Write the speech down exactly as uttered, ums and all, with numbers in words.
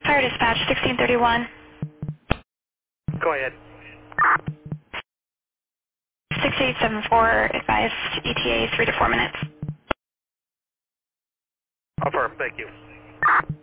Fire dispatch sixteen thirty-one. Go ahead. six eight seven four advised E T A three to four minutes. Affirm, thank you.